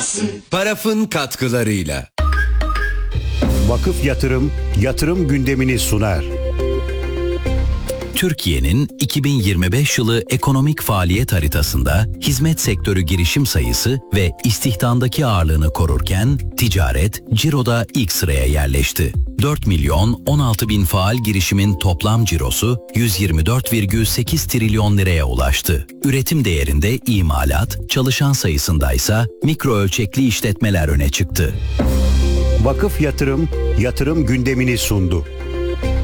Paraf'ın katkılarıyla. Vakıf yatırım gündemini sunar. Türkiye'nin 2025 yılı ekonomik faaliyet haritasında hizmet sektörü girişim sayısı ve istihdamdaki ağırlığını korurken ticaret, ciroda ilk sıraya yerleşti. 4 milyon 16 bin faal girişimin toplam cirosu 124,8 trilyon liraya ulaştı. Üretim değerinde imalat, çalışan sayısındaysa mikro ölçekli işletmeler öne çıktı. Vakıf yatırım gündemini sundu.